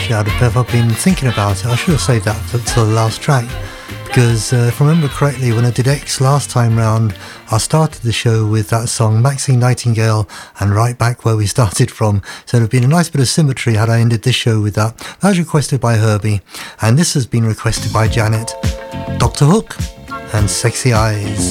shout if I've been thinking about it. I should have saved that for the last track, because if I remember correctly, when I did X last time round, I started the show with that song Maxine Nightingale and right back where we started from. So it would have been a nice bit of symmetry had I ended this show with that. That was requested by Herbie, and this has been requested by Janet. Dr. Hook and Sexy Eyes.